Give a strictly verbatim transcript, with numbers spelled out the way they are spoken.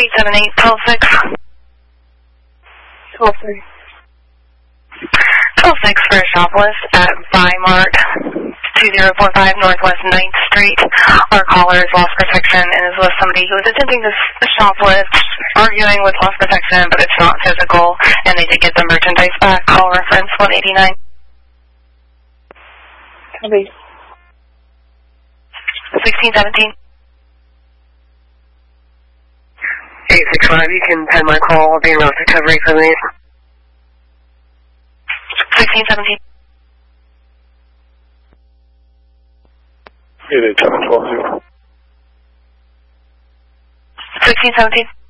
eight seven eight, twelve six. twelve three. twelve six for a shoplift at Bymart, two zero four five Northwest ninth Street. Our caller is loss protection and is with somebody who is attempting to shoplift, arguing with loss protection, but it's not physical, and they did get the merchandise back. Call reference one eighty-nine. Copy. sixteen seventeen. eight six five, you can pen my call. I'll be in loss recovery for me. sixteen seventeen. eight eight seven twelve zero. sixteen seventeen.